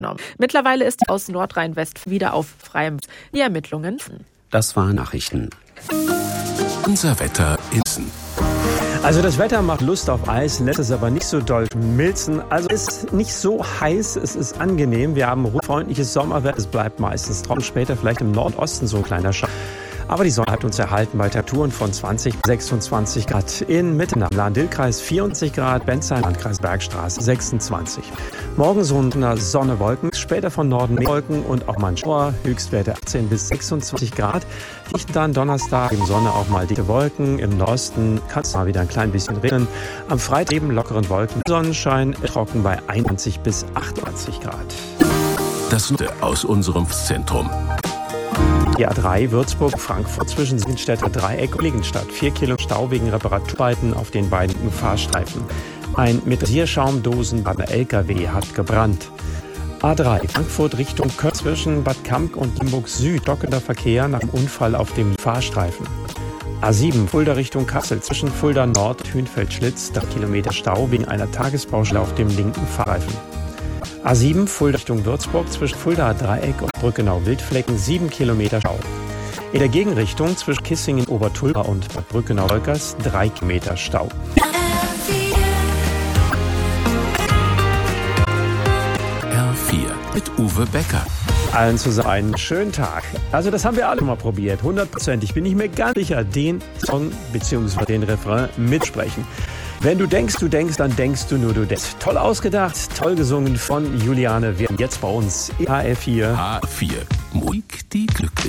Mittlerweile ist aus Nordrhein-West wieder auf freiem. Die Ermittlungen. Das waren Nachrichten. Unser Wetter in Essen. Also das Wetter macht Lust auf Eis, lässt es aber nicht so doll schmilzen. Also es ist nicht so heiß, es ist angenehm. Wir haben freundliches Sommerwetter, es bleibt meistens trocken. Später vielleicht im Nordosten so ein kleiner Schatten. Aber die Sonne hat uns erhalten bei Temperaturen von 20 bis 26 Grad. In Mitte im Lahn-Dill-Kreis 24 Grad, Bensheim, Landkreis Bergstraße 26. Morgen so eine Sonne, Wolken, später von Norden Wolken und auch mal ein Schauer, Höchstwerte 18 bis 26 Grad. Dicht dann Donnerstag im Sonne auch mal dicke Wolken, im Nordosten kann es mal wieder ein klein bisschen regnen. Am Freitag eben lockeren Wolken, Sonnenschein, trocken bei 21 bis 28 Grad. Das aus unserem Zentrum. Die A3 Würzburg-Frankfurt zwischen Sinnstädter Dreieck und Lingenstadt. 4 Kilo Stau wegen Reparaturarbeiten auf den beiden Fahrstreifen. Ein mit Rasierschaumdosen bei der LKW hat gebrannt. A3 Frankfurt Richtung Köln zwischen Bad Kamp und Limburg Süd. Stockender Verkehr nach dem Unfall auf dem Fahrstreifen. A7 Fulda Richtung Kassel zwischen Fulda Nord und Hünfeld-Schlitz. 3 Kilometer Stau wegen einer Tagesbaustelle auf dem linken Fahrstreifen. A7 Fulda Richtung Würzburg zwischen Fulda Dreieck und Brückenau-Wildflecken 7 Kilometer Stau. In der Gegenrichtung zwischen Kissingen, Obertulba und Bad Brückenau-Wolkers 3 Kilometer Stau. R4 mit Uwe Becker. Allen zusammen einen schönen Tag. Also das haben wir alle mal probiert, 100%. Ich bin nicht mehr ganz sicher, den Song bzw. den Refrain mitsprechen. Wenn du denkst, dann denkst du nur, du denkst. Toll ausgedacht, toll gesungen von Juliane. Wir haben jetzt bei uns HR4. H4. Musik, die glücklich